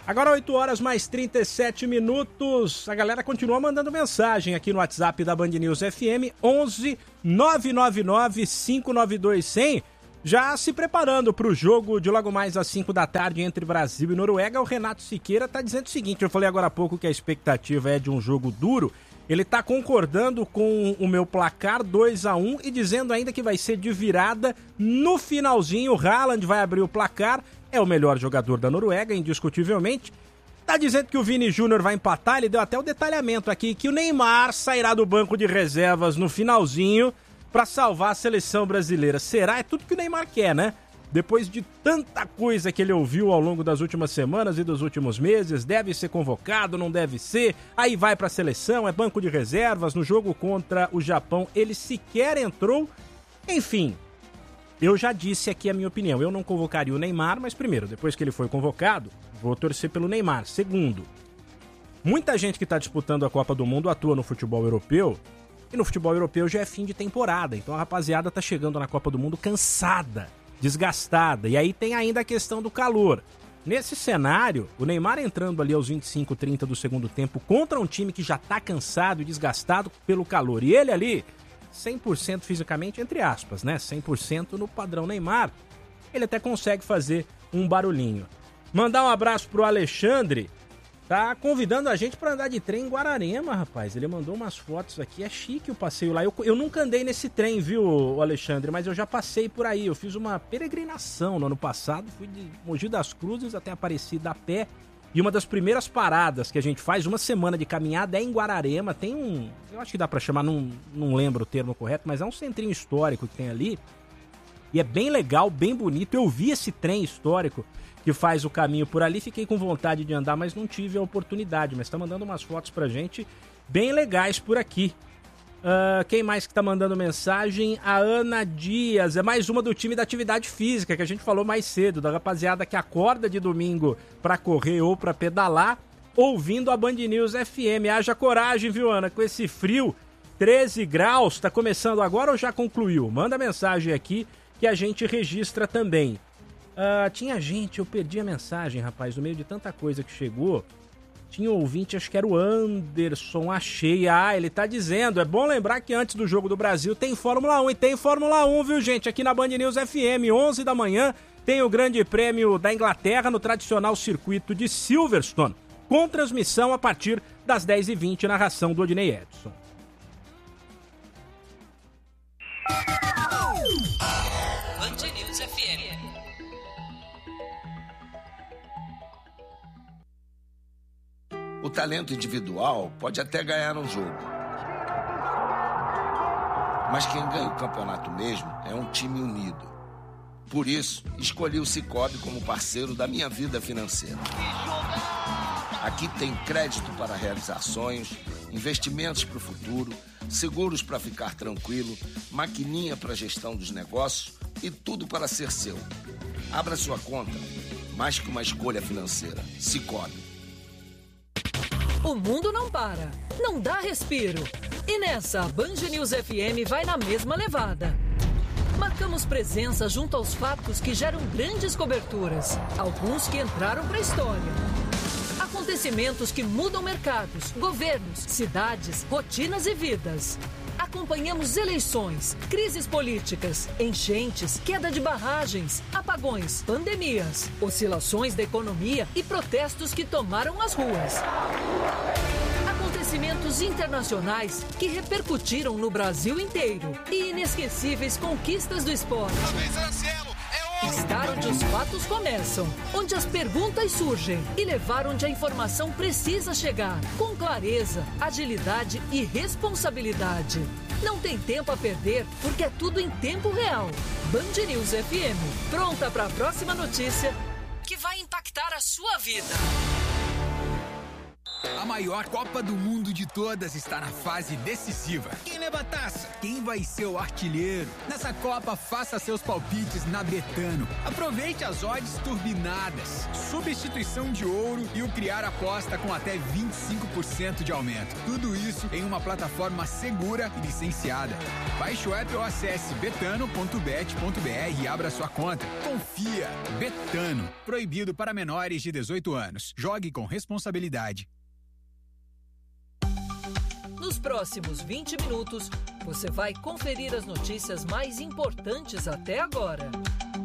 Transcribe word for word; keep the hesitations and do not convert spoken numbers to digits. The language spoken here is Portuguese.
Agora oito horas mais trinta e sete minutos. A galera continua mandando mensagem aqui no WhatsApp da Band News F M, onze nove nove nove cinco nove dois zero zero. Já se preparando para o jogo de logo mais às cinco da tarde entre Brasil e Noruega, o Renato Siqueira está dizendo o seguinte: eu falei agora há pouco que a expectativa é de um jogo duro. Ele está concordando com o meu placar dois a um e dizendo ainda que vai ser de virada no finalzinho. O Haaland vai abrir o placar, é o melhor jogador da Noruega, indiscutivelmente. Tá dizendo que o Vini Júnior vai empatar, ele deu até o detalhamento aqui, que o Neymar sairá do banco de reservas no finalzinho para salvar a seleção brasileira. Será? É tudo que o Neymar quer, né? Depois de tanta coisa que ele ouviu ao longo das últimas semanas e dos últimos meses, deve ser convocado, não deve ser, aí vai para a seleção, é banco de reservas. No jogo contra o Japão, ele sequer entrou. Enfim, eu já disse aqui a minha opinião, eu não convocaria o Neymar, mas primeiro, depois que ele foi convocado, vou torcer pelo Neymar. Segundo, muita gente que está disputando a Copa do Mundo atua no futebol europeu, e no futebol europeu já é fim de temporada, então a rapaziada tá chegando na Copa do Mundo cansada, desgastada, e aí tem ainda a questão do calor. Nesse cenário, o Neymar entrando ali aos vinte e cinco, trinta do segundo tempo contra um time que já tá cansado e desgastado pelo calor, e ele ali cem por cento fisicamente, entre aspas, né? cem por cento no padrão Neymar, ele até consegue fazer um barulhinho. Mandar um abraço pro Alexandre, tá convidando a gente para andar de trem em Guararema, rapaz. Ele mandou umas fotos aqui, é chique o passeio lá. Eu, eu nunca andei nesse trem, viu, Alexandre, mas eu já passei por aí. Eu fiz uma peregrinação no ano passado, fui de Mogi das Cruzes até Aparecida a pé. E uma das primeiras paradas que a gente faz, uma semana de caminhada, é em Guararema. Tem um, eu acho que dá para chamar, não, não lembro o termo correto, mas é um centrinho histórico que tem ali. E é bem legal, bem bonito. Eu vi esse trem histórico que faz o caminho por ali, fiquei com vontade de andar, mas não tive a oportunidade. Mas tá mandando umas fotos pra gente bem legais por aqui. Uh, quem mais que tá mandando mensagem? A Ana Dias, é mais uma do time da atividade física, que a gente falou mais cedo, da rapaziada que acorda de domingo pra correr ou pra pedalar, ouvindo a Band News F M. Haja coragem, viu, Ana? Com esse frio, treze graus, tá começando agora ou já concluiu? Manda mensagem aqui que a gente registra também. Uh, tinha gente, eu perdi a mensagem, rapaz, no meio de tanta coisa que chegou. Tinha um ouvinte, acho que era o Anderson, achei. Ah, ele tá dizendo, é bom lembrar que antes do Jogo do Brasil tem Fórmula um, e tem Fórmula um, viu, gente? Aqui na Band News F M, onze da manhã, tem o Grande Prêmio da Inglaterra no tradicional circuito de Silverstone, com transmissão a partir das dez e vinte, narração do Odinei Edson. Band News F M. O talento individual pode até ganhar um jogo. Mas quem ganha o campeonato mesmo é um time unido. Por isso, escolhi o Sicoob como parceiro da minha vida financeira. Aqui tem crédito para realizar sonhos, investimentos para o futuro, seguros para ficar tranquilo, maquininha para gestão dos negócios e tudo para ser seu. Abra sua conta, mais que uma escolha financeira. Sicoob. O mundo não para, não dá respiro. E nessa, a Band News F M vai na mesma levada. Marcamos presença junto aos fatos que geram grandes coberturas, alguns que entraram para a história. Acontecimentos que mudam mercados, governos, cidades, rotinas e vidas. Acompanhamos eleições, crises políticas, enchentes, queda de barragens, apagões, pandemias, oscilações da economia e protestos que tomaram as ruas. Acontecimentos internacionais que repercutiram no Brasil inteiro e inesquecíveis conquistas do esporte. Estar onde os fatos começam, onde as perguntas surgem e levar onde a informação precisa chegar, com clareza, agilidade e responsabilidade. Não tem tempo a perder, porque é tudo em tempo real. Band News F M, pronta para a próxima notícia que vai impactar a sua vida. A maior Copa do Mundo de todas está na fase decisiva. Quem leva a taça? Quem vai ser o artilheiro? Nessa Copa, faça seus palpites na Betano. Aproveite as odds turbinadas, substituição de ouro e o criar aposta com até vinte e cinco por cento de aumento. Tudo isso em uma plataforma segura e licenciada. Baixe o app ou acesse betano ponto bet ponto br e abra sua conta. Confia. Betano. Proibido para menores de dezoito anos. Jogue com responsabilidade. Nos próximos vinte minutos, você vai conferir as notícias mais importantes até agora.